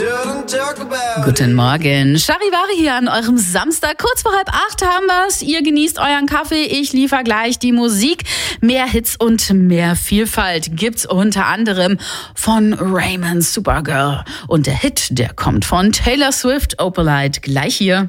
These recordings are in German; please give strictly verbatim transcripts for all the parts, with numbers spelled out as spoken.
Guten Morgen. Charivari hier an eurem Samstag. Kurz vor halb acht haben wir's. Ihr genießt euren Kaffee. Ich liefere gleich die Musik. Mehr Hits und mehr Vielfalt gibt's unter anderem von Raymond Supergirl. Und der Hit, der kommt von Taylor Swift, Opalite, gleich hier.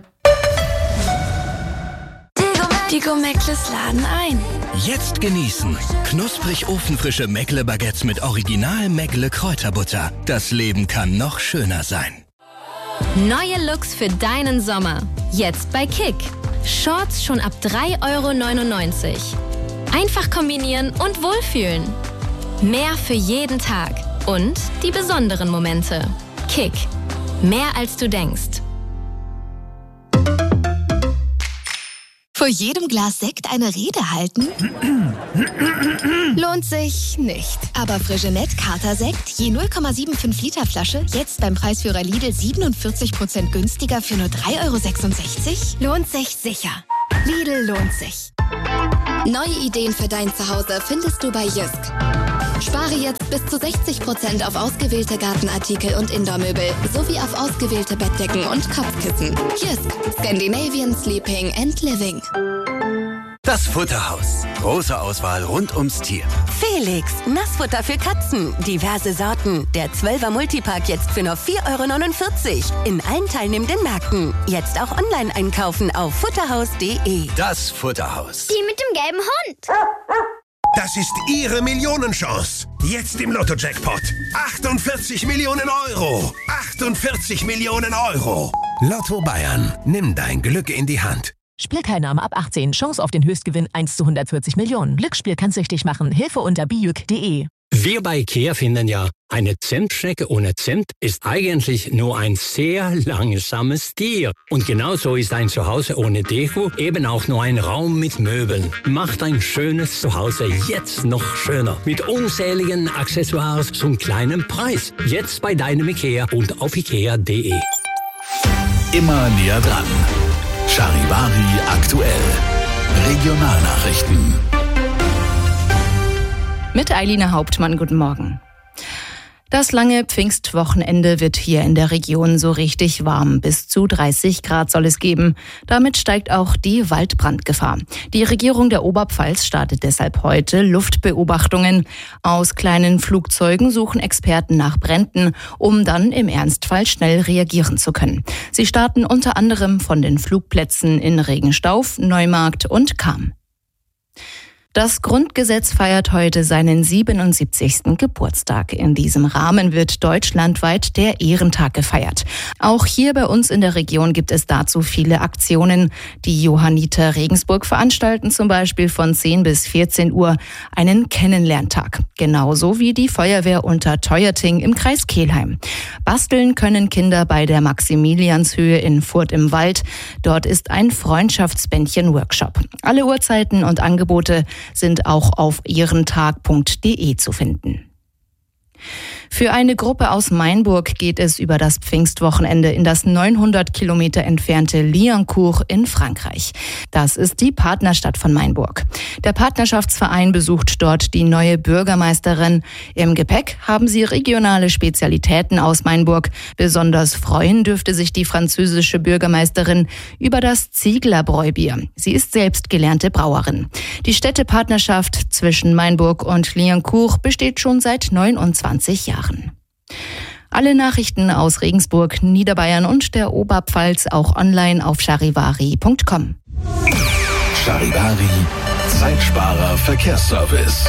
Die Go-Meckles laden ein. Jetzt genießen. Knusprig ofenfrische Meckle-Baguettes mit Original Meckle-Kräuterbutter. Das Leben kann noch schöner sein. Neue Looks für deinen Sommer. Jetzt bei Kick. Shorts schon ab drei Euro neunundneunzig. Einfach kombinieren und wohlfühlen. Mehr für jeden Tag. Und die besonderen Momente. Kick. Mehr als du denkst. Vor jedem Glas Sekt eine Rede halten? Lohnt sich nicht. Aber Frigenet Kater-Sekt, je null Komma fünfundsiebzig Liter Flasche, jetzt beim Preisführer Lidl siebenundvierzig Prozent günstiger für nur drei Euro sechsundsechzig? Lohnt sich sicher. Lidl lohnt sich. Neue Ideen für dein Zuhause findest du bei Jysk. Spare jetzt bis zu sechzig Prozent auf ausgewählte Gartenartikel und Indoormöbel sowie auf ausgewählte Bettdecken und Kopfkissen. Jysk. Scandinavian Sleeping and Living. Das Futterhaus. Große Auswahl rund ums Tier. Felix, Nassfutter für Katzen. Diverse Sorten. Der zwölfer Multipack jetzt für nur vier Euro neunundvierzig. In allen teilnehmenden Märkten. Jetzt auch online einkaufen auf futterhaus punkt de. Das Futterhaus. Die mit dem gelben Hund. Das ist Ihre Millionenchance. Jetzt im Lotto-Jackpot. achtundvierzig Millionen Euro. achtundvierzig Millionen Euro. Lotto Bayern. Nimm dein Glück in die Hand. Spielteilnahme ab achtzehn. Chance auf den Höchstgewinn eins zu hundertvierzig Millionen. Glücksspiel kann süchtig machen. Hilfe unter bijuk punkt de. Wir bei IKEA finden ja, eine Zentschnecke ohne Zimt ist eigentlich nur ein sehr langsames Tier. Und genauso ist ein Zuhause ohne Deko eben auch nur ein Raum mit Möbeln. Macht ein schönes Zuhause jetzt noch schöner. Mit unzähligen Accessoires zum kleinen Preis. Jetzt bei deinem IKEA und auf ikea punkt de. Immer näher dran. Charivari aktuell. Regionalnachrichten. Mit Eilina Hauptmann, guten Morgen. Das lange Pfingstwochenende wird hier in der Region so richtig warm. Bis zu dreißig Grad soll es geben. Damit steigt auch die Waldbrandgefahr. Die Regierung der Oberpfalz startet deshalb heute Luftbeobachtungen. Aus kleinen Flugzeugen suchen Experten nach Bränden, um dann im Ernstfall schnell reagieren zu können. Sie starten unter anderem von den Flugplätzen in Regenstauf, Neumarkt und Cham. Das Grundgesetz feiert heute seinen siebenundsiebzigsten Geburtstag. In diesem Rahmen wird deutschlandweit der Ehrentag gefeiert. Auch hier bei uns in der Region gibt es dazu viele Aktionen. Die Johanniter Regensburg veranstalten zum Beispiel von zehn bis vierzehn Uhr einen Kennenlerntag. Genauso wie die Feuerwehr unter Teuerting im Kreis Kelheim. Basteln können Kinder bei der Maximilianshöhe in Furth im Wald. Dort ist ein Freundschaftsbändchen-Workshop. Alle Uhrzeiten und Angebote sind auch auf ehrentag punkt de zu finden. Für eine Gruppe aus Mainburg geht es über das Pfingstwochenende in das neunhundert Kilometer entfernte Liancourt in Frankreich. Das ist die Partnerstadt von Mainburg. Der Partnerschaftsverein besucht dort die neue Bürgermeisterin. Im Gepäck haben sie regionale Spezialitäten aus Mainburg. Besonders freuen dürfte sich die französische Bürgermeisterin über das Ziegler Bräubier. Sie ist selbst gelernte Brauerin. Die Städtepartnerschaft zwischen Mainburg und Liancourt besteht schon seit neunundzwanzig Jahren. Alle Nachrichten aus Regensburg, Niederbayern und der Oberpfalz auch online auf charivari punkt com. Charivari, Zeitsparer Verkehrsservice.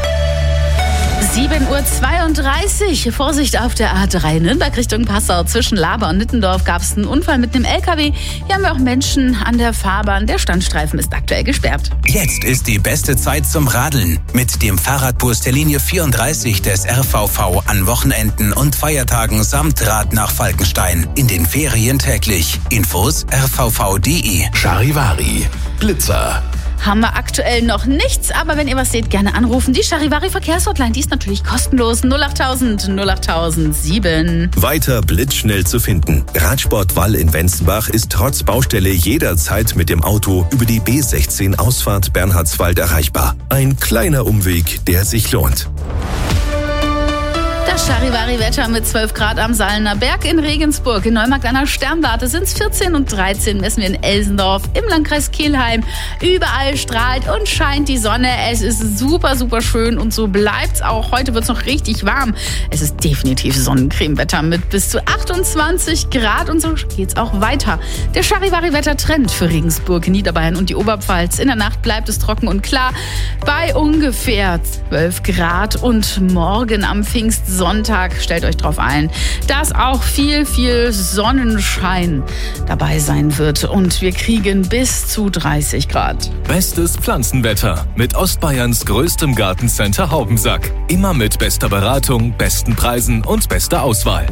sieben Uhr zweiunddreißig. Vorsicht auf der A drei Nürnberg Richtung Passau. Zwischen Laber und Nittendorf gab es einen Unfall mit einem L K W. Hier haben wir auch Menschen an der Fahrbahn. Der Standstreifen ist aktuell gesperrt. Jetzt ist die beste Zeit zum Radeln. Mit dem Fahrradbus der Linie vierunddreißig des R V V an Wochenenden und Feiertagen samt Rad nach Falkenstein. In den Ferien täglich. Infos r v v punkt de. Charivari, Blitzer. Haben wir aktuell noch nichts, aber wenn ihr was seht, gerne anrufen. Die Charivari Verkehrshotline, die ist natürlich kostenlos. null achttausend null achttausend sieben. Weiter blitzschnell zu finden. Radsport Wall in Wenzenbach ist trotz Baustelle jederzeit mit dem Auto über die B sechzehn Ausfahrt Bernhardswald erreichbar. Ein kleiner Umweg, der sich lohnt. Das Charivari-Wetter mit zwölf Grad am Sallener Berg in Regensburg. In Neumarkt an der Sternwarte sind es vierzehn und dreizehn, messen wir in Elsendorf, im Landkreis Kelheim. Überall strahlt und scheint die Sonne. Es ist super, super schön und so bleibt's auch. Heute wird's noch richtig warm. Es ist definitiv Sonnencremewetter mit bis zu achtundzwanzig Grad und so geht's auch weiter. Der Charivari-Wetter-Trend für Regensburg, Niederbayern und die Oberpfalz. In der Nacht bleibt es trocken und klar bei ungefähr zwölf Grad und morgen am Pfingstsonntag, stellt euch drauf ein, dass auch viel, viel Sonnenschein dabei sein wird und wir kriegen bis zu dreißig Grad. Bestes Pflanzenwetter mit Ostbayerns größtem Gartencenter Haubensack. Immer mit bester Beratung, besten Preisen und bester Auswahl.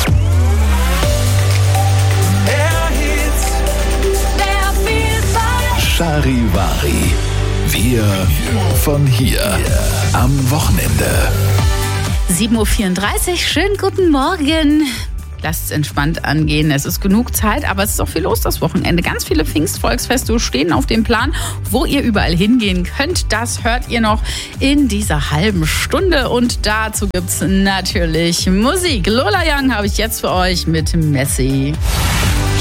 Charivari. Wir von hier. Am Wochenende. sieben Uhr vierunddreißig, schönen guten Morgen. Lasst es entspannt angehen. Es ist genug Zeit, aber es ist auch viel los das Wochenende. Ganz viele Pfingstvolksfeste stehen auf dem Plan, wo ihr überall hingehen könnt. Das hört ihr noch in dieser halben Stunde. Und dazu gibt es natürlich Musik. Lola Young habe ich jetzt für euch mit Messi.